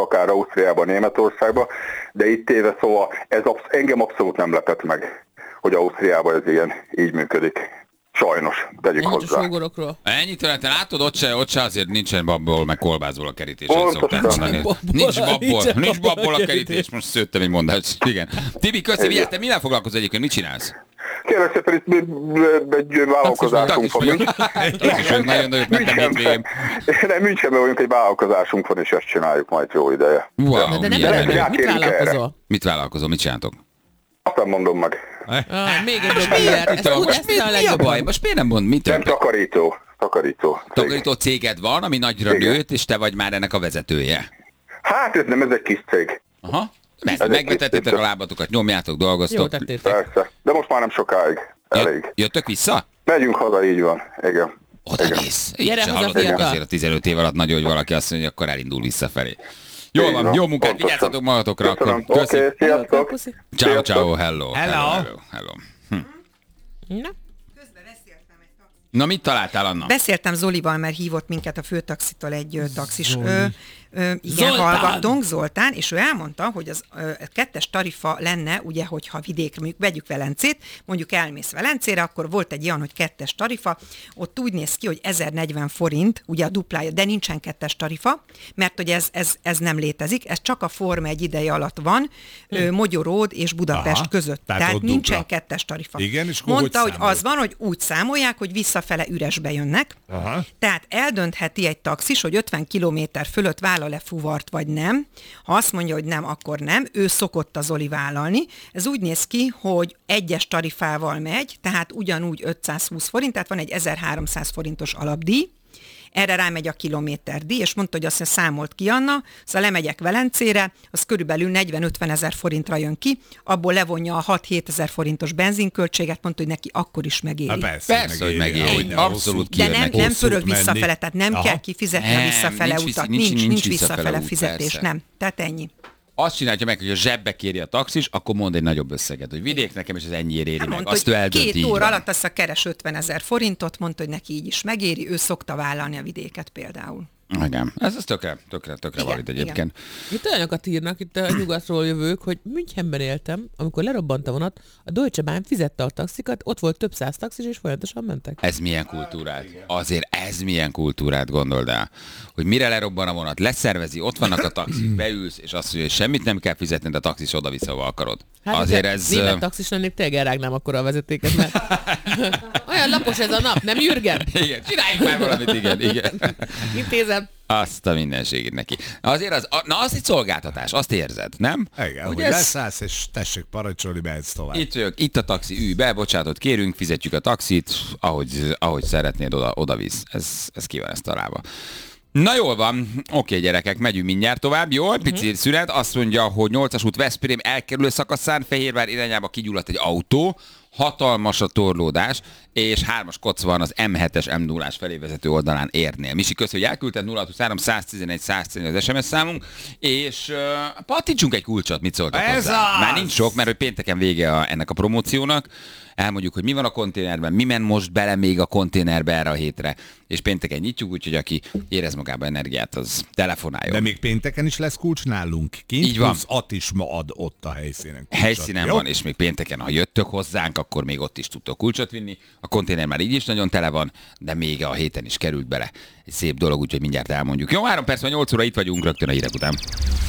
akár Ausztriában, Németországban, de itt éve szóval engem abszolút nem lepett meg, hogy Ausztriában ez ilyen így működik. Sajnos, tegyük hozzá. Ennyit lehet, látod, ott se azért nincsen babból, meg kolbászból a kerítés. Nincs babból a kerítés, most szőttem egy mondást. Igen. Tibi, köszi, vigyázz, te mivel foglalkozol egyébként, mit csinálsz? Kérlek szépen, itt egy vállalkozásunk van. Nagyon nagyot mentem hétvégén. Nem, Münchenben vagyunk, egy vállalkozásunk van, és ezt csináljuk majd jó ideje. Wow, de nem mit vállalkozol? Mit vállalkozol, mit csináltok? Azt nem mondom meg. Még egy miért? Most miért nem mond? Mit nem takarító. Takarító céged van, ami nagyra nőtt, és te vagy már ennek a vezetője. Hát ez nem, ez egy kis cég. Aha. Megvetettétek a lábatokat, nyomjátok, dolgoztok. Jó tettétek. Persze, de most már nem sokáig. Elég. Jöttök vissza? Megyünk haza, így van. Igen. Odanéz. Gyere haza, hallottam azért a 15 év alatt nagyon, hogy valaki azt mondja, hogy akkor elindul visszafelé. Jól van, jó munkát, vigyázzatok magatokra. Oké, sziasztok. Ciao, hello. Na, mit találtál, Anna? Beszéltem Zolival, mert hívott minket a főtaxitól egy taxis. Igen, Zoltán! hallgattunk, Zoltán, és ő elmondta, hogy az kettes tarifa lenne, ugye, hogyha vidékre, mondjuk vegyük Velencét, mondjuk elmész Velencére, akkor volt egy olyan, hogy kettes tarifa, ott úgy néz ki, hogy 1040 forint, ugye a duplája, de nincsen kettes tarifa, mert hogy ez nem létezik, ez csak a Forma egy ideje alatt van, Mogyoród és Budapest között. Tehát nincsen kettes tarifa. Igen, és mondta, hogy az van, hogy úgy számolják, hogy visszafele üresbe jönnek. Aha. Tehát eldöntheti egy taxis, hogy 50 kilométer fölött vállal-e fuvart, vagy nem. Ha azt mondja, hogy nem, akkor nem. Ő szokott a Zoli vállalni. Ez úgy néz ki, hogy egyes tarifával megy, tehát ugyanúgy 520 forint, tehát van egy 1300 forintos alapdíj. Erre rámegy a kilométerdíj, és mondta, hogy azt számolt ki Anna, szóval lemegyek Velencére, az körülbelül 40-50 ezer forintra jön ki, abból levonja a 6-7 ezer forintos benzinköltséget, mondta, hogy neki akkor is megéri. Persze, hogy megéri. Abszolút de kijön neki. nem pörög visszafele, tehát nem kell kifizetni a visszafele utat. Nincs visszafele fizetés, nem. Tehát ennyi. Azt csinálja meg, hogy a zsebbe kéri a taxis, akkor mond egy nagyobb összeget, hogy vidék nekem, és az ennyiért éri meg. Mondta, azt ő eldönti, 2 óra alatt azt a keres 50 ezer forintot, mondta, hogy neki így is megéri, ő szokta vállalni a vidéket például. Igen, ez tökre valid egyébként. Itt olyanokat írnak, itt a nyugatról jövők, hogy Münchenben éltem, amikor lerobbant a vonat, a Deutsche Bahn fizette a taxikat, ott volt több száz taxis, és folyamatosan mentek. Ez milyen kultúrát? Azért ez milyen kultúrát, gondold el, hogy mire lerobban a vonat, leszervezi, ott vannak a taxik, beülsz, és azt mondja, hogy semmit nem kell fizetni, de a taxis oda-vissza, ahol akarod. Hát azért ez... Német taxis lennék, tényleg elrágnám akkor a vezetéket, mert olyan lapos ez a nap, nem Jürgen? Igen, csináljuk már valamit, igen. Intézem. Azt a mindenségét neki. Azért az egy szolgáltatás, azt érzed, nem? Igen, hogy leszállsz, és tessék parancsolni, mehetsz tovább. Itt a taxi, ülj be, bocsánatot kérünk, fizetjük a taxit, ahogy szeretnéd, oda visz. Ez ki van ezt találva. Na jól van, oké gyerekek, megyünk mindjárt tovább. Jó, pici szünet, azt mondja, hogy 8-as út Veszprém elkerülő szakaszán Fehérvár irányába kigyulladt egy autó, hatalmas a torlódás, és 3-as koc van az M7-es M0-ás felé vezető oldalán érnél. Misi, köszönöm, hogy elküldted 0623 111 111 az SMS számunk, és pattintsunk egy kulcsot, mit szóltak hozzá? Már nincs sok, mert hogy pénteken vége ennek a promóciónak. Elmondjuk, hogy mi van a konténerben, mi ment most bele még a konténerbe erre a hétre, és pénteken nyitjuk, úgyhogy aki érez magában energiát, az telefonáljon. De még pénteken is lesz kulcs nálunk kint, így van. At is ma ad ott a helyszínen. Helyszínen van, és még pénteken, ha jöttök hozzánk, akkor még ott is tudtok kulcsot vinni. A konténer már így is nagyon tele van, de még a héten is került bele. Egy szép dolog, úgyhogy mindjárt elmondjuk. Jó, 3 perc, 8 óra itt vagyunk, rögtön a hírek után.